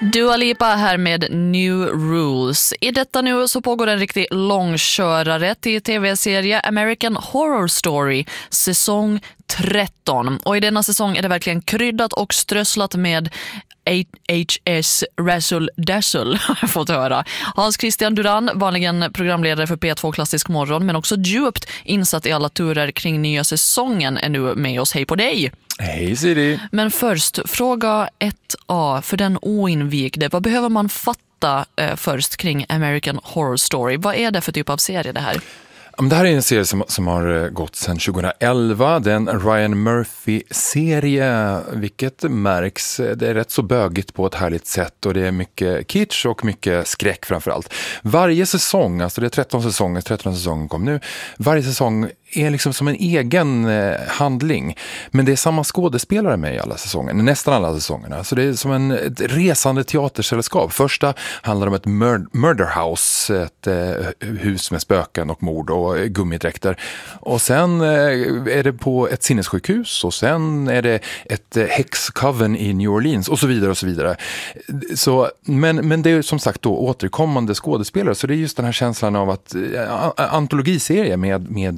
Dua Lipa här med New Rules. I detta nu så pågår en riktig långkörare till tv-serie American Horror Story, säsong 13. Och i denna säsong är det verkligen kryddat och strösslat med HS Razzle Dazzle har jag fått höra. Hans Christian Duran, vanligen programledare för P2 Klassisk morgon, men också djupt insatt i alla turer kring nya säsongen, är nu med oss. Hej på dig! Hej Siri! Men först, fråga 1A för den oinvigde. Vad behöver man fatta först kring American Horror Story? Vad är det för typ av serie det här? Det här är en serie som har gått sedan 2011. Det är en Ryan Murphy-serie, vilket märks. Det är rätt så bögigt på ett härligt sätt och det är mycket kitsch och mycket skräck framförallt. Varje säsong, alltså det är 13 säsonger kom nu. Varje säsong är liksom som en egen handling. Men det är samma skådespelare med i alla säsonger, nästan alla säsongerna. Så det är som ett resande teatersällskap. Första handlar om ett murder house, ett hus med spöken och mord och gummidräkter. Och sen är det på ett sinnessjukhus och sen är det ett häxcoven i New Orleans och så vidare och så vidare. Så, men det är som sagt då återkommande skådespelare, så det är just den här känslan av att antologiserie med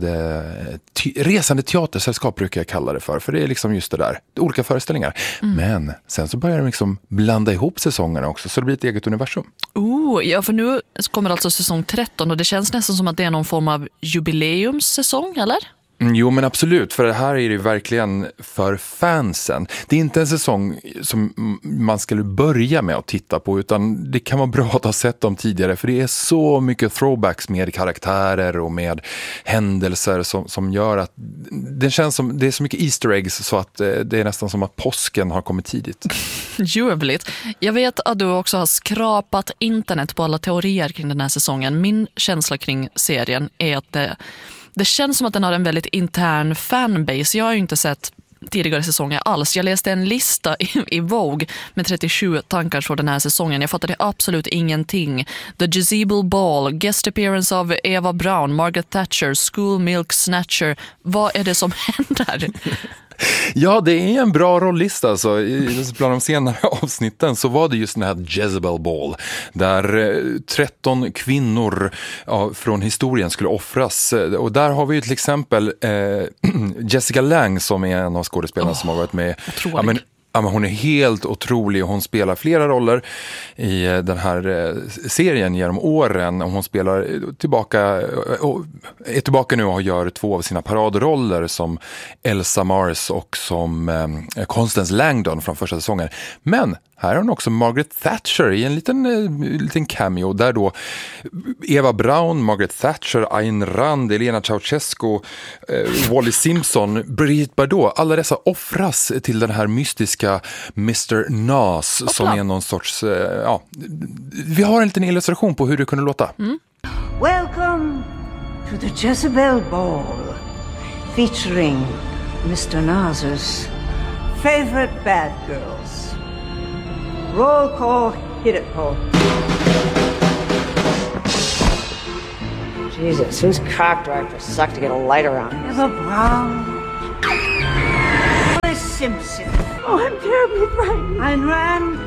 resande teatersällskap brukar jag kalla det för det är liksom just det där, olika föreställningar. Men sen så börjar de liksom blanda ihop säsongerna också, så det blir ett eget universum. Ja, för nu kommer alltså säsong 13 och det känns nästan som att det är någon form av jubileumssäsong, eller? Jo, men absolut, för det här är det verkligen för fansen. Det är inte en säsong som man skulle börja med att titta på, utan det kan vara bra att ha sett dem tidigare, för det är så mycket throwbacks med karaktärer och med händelser som gör att det känns som det är så mycket Easter eggs så att det är nästan som att påsken har kommit tidigt. Ljuvligt. Jag vet att du också har skrapat internet på alla teorier kring den här säsongen. Min känsla kring serien är att det känns som att den har en väldigt intern fanbase. Jag har ju inte sett tidigare säsonger alls. Jag läste en lista i Vogue med 37 tankar från den här säsongen. Jag fattade absolut ingenting. The Jezebel Ball, guest appearance av Eva Braun, Margaret Thatcher, School Milk Snatcher. Vad är det som händer? Ja, det är en bra rolllista. Alltså. Bland de senare avsnitten så var det just den här Jezebel Ball där 13 kvinnor från historien skulle offras. Och där har vi ju till exempel Jessica Lange som är en av skådespelarna som har varit med. Ja, men hon är helt otrolig och hon spelar flera roller i den här serien genom åren. Hon är tillbaka nu och gör 2 av sina paradroller som Elsa Mars och som Constance Langdon från första säsongen. Men här har hon också Margaret Thatcher i en liten cameo där då Eva Braun, Margaret Thatcher, Ayn Rand, Elena Ceausescu, Wally Simpson, Brigitte Bardot, alla dessa offras till den här mystiska Mr. Nas som är någon sorts, vi har en liten illustration på hur det kunde låta. Welcome to the Jezebel Ball featuring Mr. Nas's favorite bad girls. Roll call, hit it, Paul. Jesus, whose cock do I have to suck to get a light around? Eva Braun. Wally Simpson. Oh, I'm terribly frightened. Ayn Rand.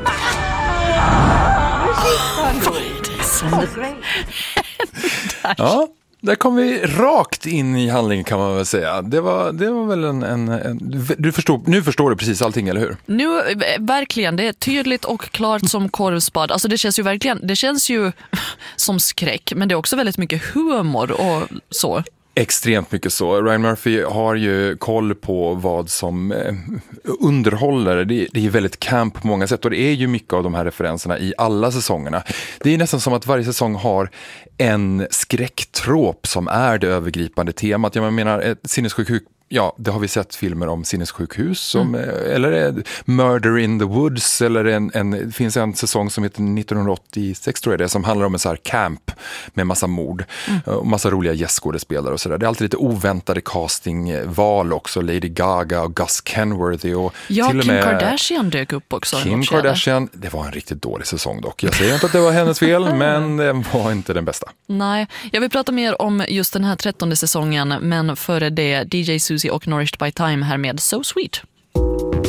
And the Great. Ja, där kom vi rakt in i handlingen kan man väl säga. Det var väl nu förstår du precis allting, eller hur? Nu, verkligen, det är tydligt och klart som korvspad. Alltså det känns ju som skräck, men det är också väldigt mycket humor och så. Extremt mycket så. Ryan Murphy har ju koll på vad som underhåller. Det är väldigt camp på många sätt och det är ju mycket av de här referenserna i alla säsongerna. Det är nästan som att varje säsong har en skräcktrop som är det övergripande temat. Jag menar, ett sinnessjukhus. Ja, det har vi sett filmer om sinnessjukhus eller Murder in the Woods eller det finns en säsong som heter 1986 tror jag det, som handlar om en så här camp med massa mord och massa roliga gästskådespelare och sådär. Det är alltid lite oväntade castingval också, Lady Gaga och Gus Kenworthy och ja, till och Kim med Kardashian dök upp också. Kim Kardashian, det var en riktigt dålig säsong dock. Jag säger inte att det var hennes fel, men den var inte den bästa. Nej, jag vill prata mer om just den här 13:e säsongen, men före det DJ Susie och Nourished by Time här med So Sweet.